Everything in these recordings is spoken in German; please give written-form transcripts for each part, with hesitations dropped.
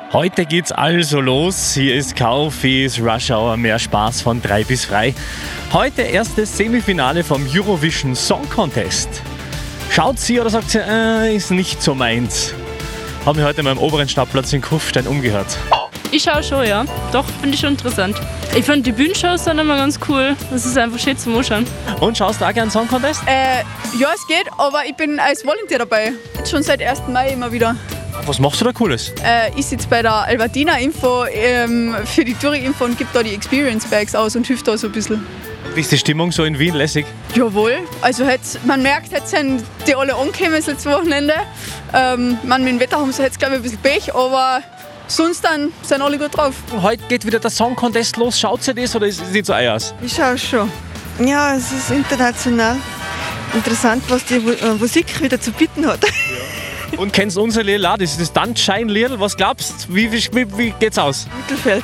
Heute geht's also los. Hier ist Kaufis Rush Hour, mehr Spaß von 3 bis frei. Heute erstes Semifinale vom Eurovision Song Contest. Schaut sie oder sagt sie, ist nicht so meins? Haben wir heute mal im oberen Stadtplatz in Kufstein umgehört. Ich schaue schon, ja. Doch, finde ich schon interessant. Ich finde die Bühnenshows dann immer ganz cool. Das ist einfach schön zum Anschauen. Und schaust du auch gerne Song Contest? Ja, es geht, aber ich bin als Volunteer dabei. Jetzt schon seit 1. Mai immer wieder. Was machst du da Cooles? Ich sitze bei der Albertina Info für die Touri-Info und gebe da die Experience Bags aus und hilft da so ein bisschen. Wie ist die Stimmung so in Wien? Lässig? Jawohl, also man merkt, jetzt sind die alle angekommen letztes Wochenende. Mit dem Wetter haben sie jetzt, glaube ich, ein bisschen Pech, aber sonst dann sind alle gut drauf. Heute geht wieder der Song Contest los. Schaut ihr das oder sieht es so aus? Ich schaue schon. Ja, es ist international interessant, was die Musik wieder zu bieten hat. Und kennst du unser Lied? Das ist das Sunshine-Lied. Was glaubst du? Wie geht's aus? Mittelfeld.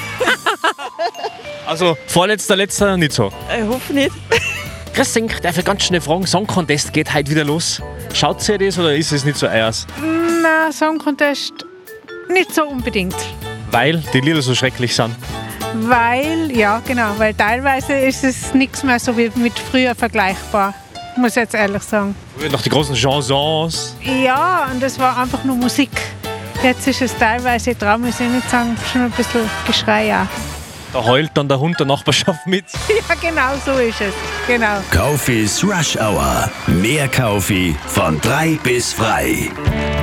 Also vorletzter, letzter nicht so. Ich hoffe nicht. Grüß euch, darf ich ganz schnell fragen, Song Contest geht heute wieder los. Schaut ihr das oder ist es nicht so eins? Nein, Song Contest nicht so unbedingt. Weil die Lieder so schrecklich sind. Weil teilweise ist es nichts mehr so wie mit früher vergleichbar. Muss ich jetzt ehrlich sagen. Noch die großen Chansons. Ja, und es war einfach nur Musik. Jetzt ist es teilweise, ich traue mich nicht sagen, schon ein bisschen Geschrei auch. Da heult dann der Hund der Nachbarschaft mit. Ja, genau so ist es. Genau. Kaufis Rush Hour. Mehr Kaufi von 3 bis frei.